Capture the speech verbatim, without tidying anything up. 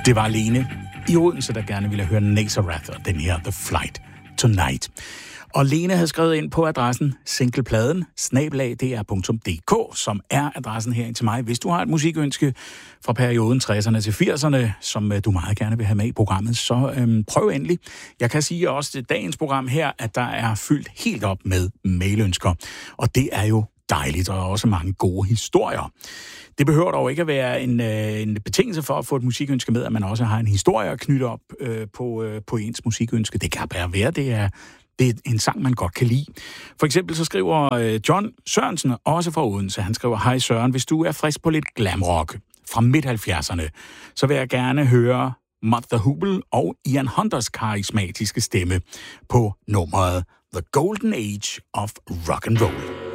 Det var Lene i Odense, der gerne ville høre Nazareth og den her The Flight Tonight. Og Lene havde skrevet ind på adressen singlepladen snabel-a d r punktum d k, som er adressen her til mig. Hvis du har et musikønske fra perioden tresserne til firserne, som du meget gerne vil have med i programmet, så øhm, prøv endelig. Jeg kan sige også til dagens program her, at der er fyldt helt op med mailønsker. Og det er jo dejligt, og også mange gode historier. Det behøver dog ikke at være en, øh, en betingelse for at få et musikønske med, at man også har en historie at knytte op øh, på, øh, på ens musikønske. Det kan bare være, det er, det er en sang, man godt kan lide. For eksempel så skriver øh, John Sørensen, også fra Odense, han skriver: Hej Søren, hvis du er frisk på lidt glamrock fra midt halvfjerdserne, så vil jeg gerne høre Mother Hubel og Ian Hunters karismatiske stemme på nummeret The Golden Age of Rock and Roll.